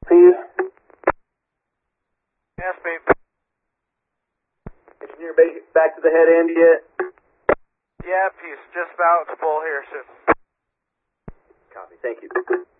Please. Yes, Pete. Engineer back to the head end yet? Yeah, Peace. Just about to pull here soon. Copy. Thank you.